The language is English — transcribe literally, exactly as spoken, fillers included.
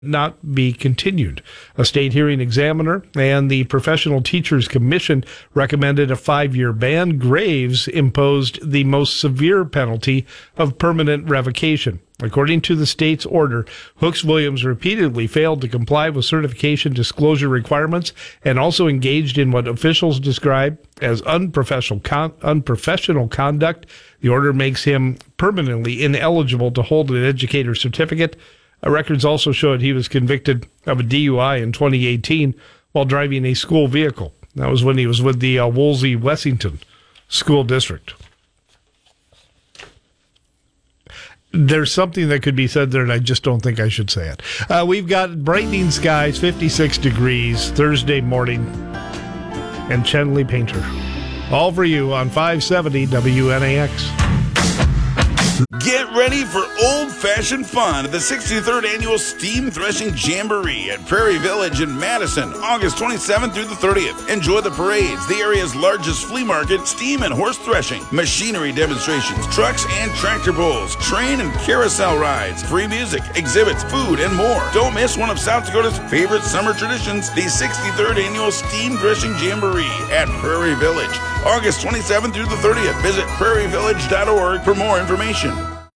not be continued. A state hearing examiner and the Professional Teachers Commission recommended a five-year ban. Graves imposed the most severe penalty of permanent revocation. According to the state's order, Hooks Williams repeatedly failed to comply with certification disclosure requirements and also engaged in what officials describe as unprofessional con- unprofessional conduct. The order makes him permanently ineligible to hold an educator certificate. Uh, records also showed he was convicted of a D U I in twenty eighteen while driving a school vehicle. That was when he was with the uh, Woolsey-Wessington School District. There's something that could be said there, and I just don't think I should say it. Uh, we've got brightening skies, fifty-six degrees, Thursday morning, and Chenley Painter. All for you on five seventy W N A X. Get ready for old-fashioned fun at the sixty-third Annual Steam Threshing Jamboree at Prairie Village in Madison, August twenty-seventh through the thirtieth. Enjoy the parades, the area's largest flea market, steam and horse threshing, machinery demonstrations, trucks and tractor pulls, train and carousel rides, free music, exhibits, food, and more. Don't miss one of South Dakota's favorite summer traditions, the sixty-third Annual Steam Threshing Jamboree at Prairie Village, August twenty-seventh through the thirtieth. Visit prairie village dot org for more information.